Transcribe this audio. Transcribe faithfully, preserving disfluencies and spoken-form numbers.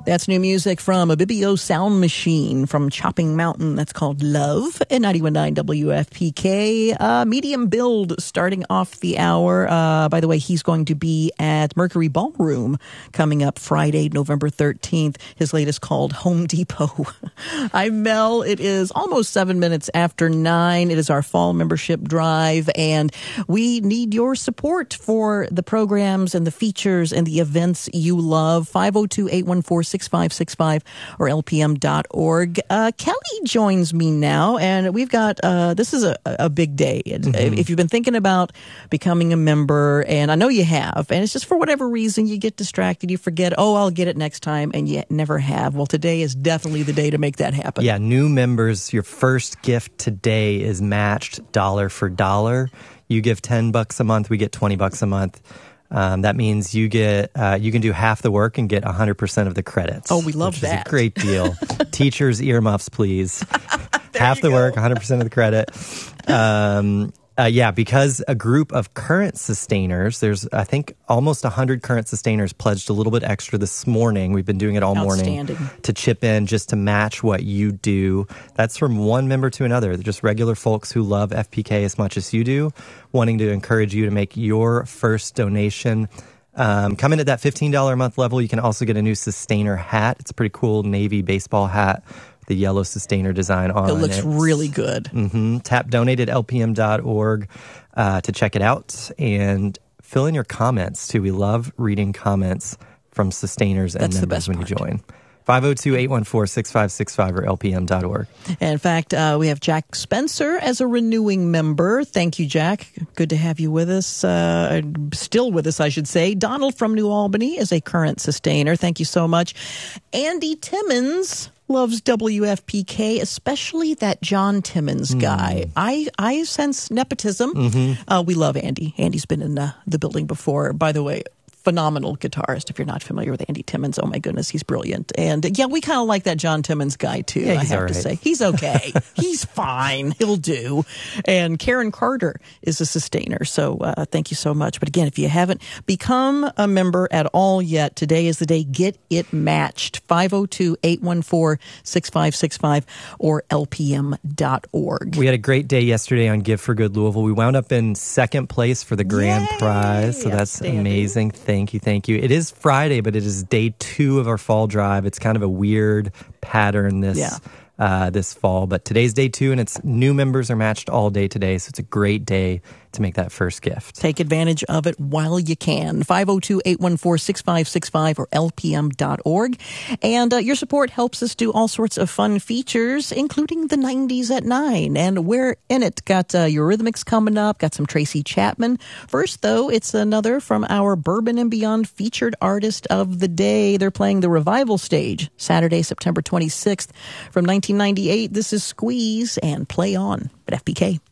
That's new music from Abibio Sound Machine from Chopping Mountain. That's called Love at ninety-one point nine W F P K. Uh, medium build starting off the hour. Uh, by the way, he's going to be at Mercury Ballroom coming up Friday, November thirteenth. His latest called Home Depot. I'm Mel. It is almost seven minutes after nine. It is our fall membership drive, and we need your support for the programs and the features and the events you love. five oh two, eight one four, six five six five or L P M dot org. Uh, Kelly joins me now, and we've got, uh, this is a, a big day. Mm-hmm. If you've been thinking about becoming a member, and I know you have, and it's just for whatever reason you get distracted, you forget, oh, I'll get it next time, and you never have. Well, today is definitely the day to make that happen. Yeah, new members, your first gift today is matched dollar for dollar. You give ten bucks a month, we get twenty bucks a month. Um, that means you get uh, you can do half the work and get one hundred percent of the credits. Oh, we love which that. Is a great deal. Teachers, earmuffs, please. Half the go. work, one hundred percent of the credit. Um, uh, yeah, because a group of current sustainers, there's, I think, almost one hundred current sustainers pledged a little bit extra this morning. We've been doing it all morning to chip in just to match what you do. That's from one member to another. They're just regular folks who love F P K as much as you do, wanting to encourage you to make your first donation. Um, come in at that fifteen dollars a month level. You can also get a new Sustainer hat. It's a pretty cool navy baseball hat. The yellow Sustainer design on it. It looks it's, really good. Mm-hmm. Tap donate at L P M dot org uh, to check it out. And fill in your comments, too. We love reading comments from Sustainers and That's members when part. you join. five oh two, eight one four, six five six five or L P M dot org. In fact, uh, we have Jack Spencer as a renewing member. Thank you, Jack. Good to have you with us. Uh, still with us, I should say. Donald from New Albany is a current sustainer. Thank you so much. Andy Timmons loves W F P K, especially that John Timmons guy. Mm. I, I sense nepotism. Mm-hmm. Uh, we love Andy. Andy's been in uh, the building before. By the way, phenomenal guitarist. If you're not familiar with Andy Timmons, oh my goodness, he's brilliant. And uh, yeah, we kind of like that John Timmons guy too, yeah, I have right. to say. He's okay. He's fine. He'll do. And Karen Carter is a sustainer. So uh, thank you so much. But again, if you haven't become a member at all yet, today is the day. Get it matched. five oh two, eight one four, six five six five or L P M dot org. We had a great day yesterday on Give for Good Louisville. We wound up in second place for the grand Yay! prize. So that's amazing. Thank you, thank you. It is Friday, but it is day two of our fall drive. It's kind of a weird pattern this yeah. uh, this fall, but today's day two, and it's new members are matched all day today, so it's a great day to make that first gift. Take advantage of it while you can. five oh two, eight one four, six five six five or L P M dot org. And uh, your support helps us do all sorts of fun features, including the nineties at nine. And we're in it. Got uh, Eurythmics coming up. Got some Tracy Chapman. First, though, it's another from our Bourbon and Beyond featured artist of the day. They're playing the Revival Stage Saturday, September twenty-sixth. From nineteen ninety-eight, this is Squeeze and Play On at F P K.